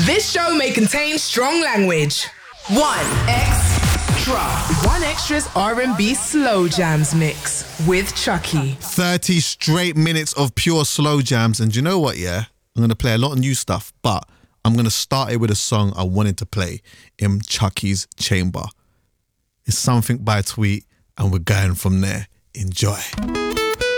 This show may contain strong language. 1Extra. 1Extra's R&B Slow Jams mix with Chucky. 30 straight minutes of pure slow jams. And do you know what, yeah? I'm going to play a lot of new stuff, but I'm going to start it with a song I wanted to play in Chucky's Chamber. It's Something by Tweet, and we're going from there. Enjoy.